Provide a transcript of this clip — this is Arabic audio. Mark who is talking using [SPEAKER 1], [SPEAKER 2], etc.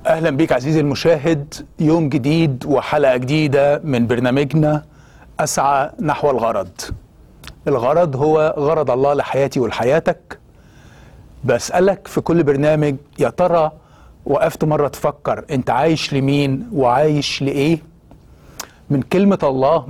[SPEAKER 1] أهلا بك عزيزي المشاهد، يوم جديد وحلقة جديدة من برنامجنا أسعى نحو الغرض. الغرض هو غرض الله لحياتي ولحياتك. بسألك في كل برنامج، يا ترى وقفت مرة تفكر أنت عايش لمين وعايش لإيه؟ من كلمة الله